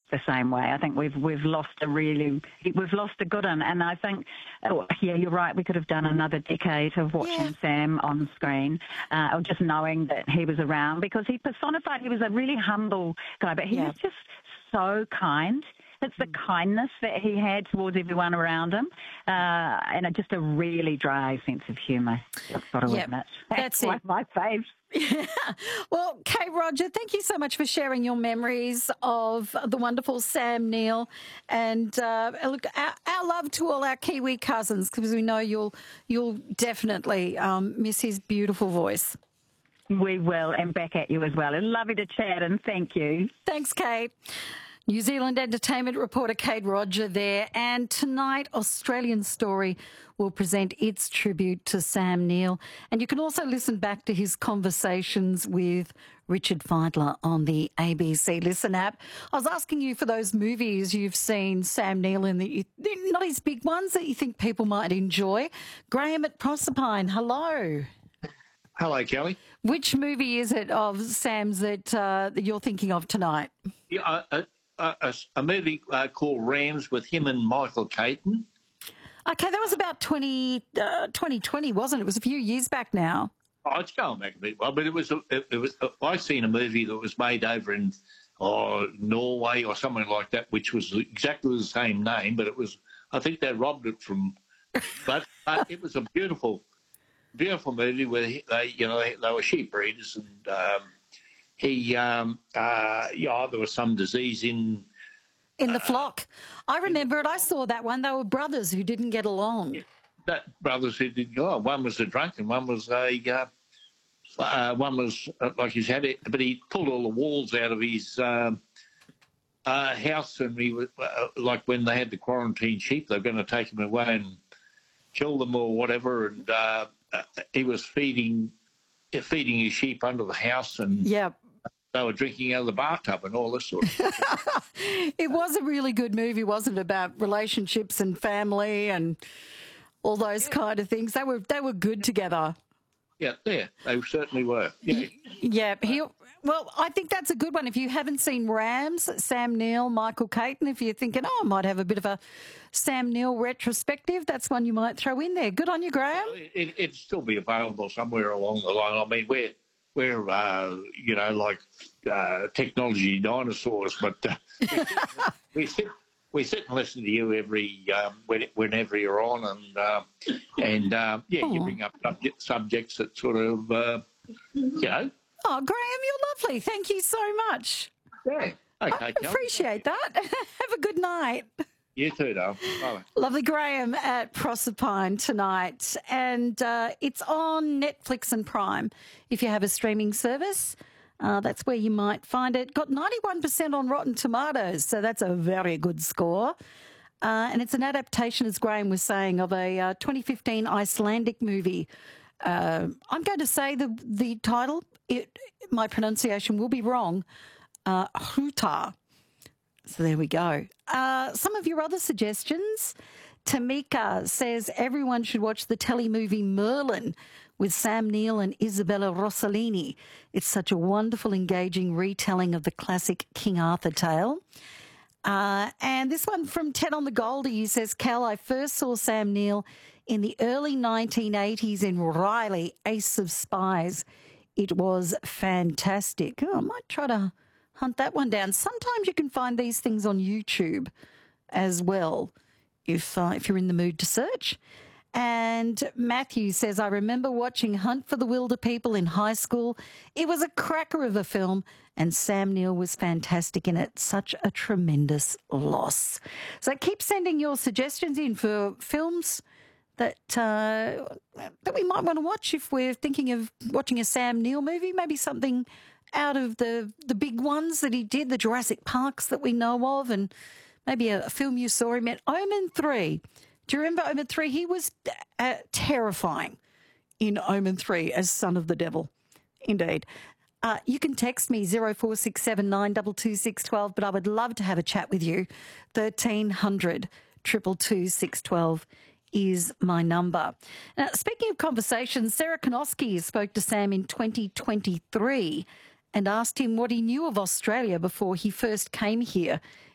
the same way. I think we've lost a good one, and I think, you're right. We could have done another decade of watching Sam on screen, or just knowing that he was around, because he personified. He was a really humble guy, but he was just so kind. It's the kindness that he had towards everyone around him, and just a really dry sense of humour. I've got to admit. That's one of my faves. Well, Kate Rodger, thank you so much for sharing your memories of the wonderful Sam Neill. And look, our love to all our Kiwi cousins, because we know you'll definitely miss his beautiful voice. We will, and back at you as well. It's lovely to chat, and thank you. Thanks, Kate. New Zealand entertainment reporter Kate Rodger there. And tonight, Australian Story will present its tribute to Sam Neill. And you can also listen back to his conversations with Richard Fidler on the ABC Listen app. I was asking you for those movies you've seen Sam Neill in, not his big ones, that you think people might enjoy. Graham at Proserpine, hello. Hello, Kelly. Which movie is it of Sam's that you're thinking of tonight? Yeah, a movie called Rams with him and Michael Caton. Okay, that was about 2020, wasn't it? It was a few years back now. Oh, it's going back a bit, well, but it was. I seen a movie that was made over in Norway or something like that, which was exactly the same name, but it was. I think they robbed it from. But it was a beautiful movie where they were sheep breeders, and there was some disease in the flock. I remember it. I saw that one. They were brothers who didn't get along. Yeah, that brothers who didn't go. One was a drunk, and one was like he's had it, but he pulled all the walls out of his house, and he was like when they had the quarantine sheep, they were going to take him away and kill them or whatever, and he was feeding his sheep under the house, and they were drinking out of the bathtub and all this sort of stuff. It was a really good movie, wasn't it, about relationships and family and all those kind of things. They were good together. Yeah, they certainly were. Yeah. Well, I think that's a good one. If you haven't seen Rams, Sam Neill, Michael Caton, if you're thinking, I might have a bit of a Sam Neill retrospective, that's one you might throw in there. Good on you, Graham. It'd still be available somewhere along the line. I mean, we're like technology dinosaurs, but we sit and listen to you whenever you're on, and you bring up subjects that sort of Oh, Graham, you're lovely. Thank you so much. Yeah. Okay. I appreciate that. Have a good night. You too, darling. Bye. Lovely Graham at Proserpine tonight. And it's on Netflix and Prime. If you have a streaming service, that's where you might find it. Got 91% on Rotten Tomatoes, so that's a very good score. And it's an adaptation, as Graham was saying, of a 2015 Icelandic movie. I'm going to say the title. My pronunciation will be wrong. Hruta. So there we go. Some of your other suggestions. Tamika says everyone should watch the telemovie Merlin with Sam Neill and Isabella Rossellini. It's such a wonderful, engaging retelling of the classic King Arthur tale. And this one from Ted on the Goldie says, Cal, I first saw Sam Neill in the early 1980s in Riley, Ace of Spies. It was fantastic. I might try to hunt that one down. Sometimes you can find these things on YouTube as well, if you're in the mood to search. And Matthew says, I remember watching Hunt for the Wilder People in high school. It was a cracker of a film, and Sam Neill was fantastic in it. Such a tremendous loss. So keep sending your suggestions in for films that we might want to watch if we're thinking of watching a Sam Neill movie, maybe something out of the big ones that he did, the Jurassic Parks that we know of, and maybe a film you saw him in. Omen 3. Do you remember Omen 3? He was terrifying in Omen 3 as Son of the Devil. Indeed. You can text me 0467922612, but I would love to have a chat with you. 1300 222 612 is my number. Now, speaking of conversations, Sarah Konoski spoke to Sam in 2023 and asked him what he knew of Australia before he first came here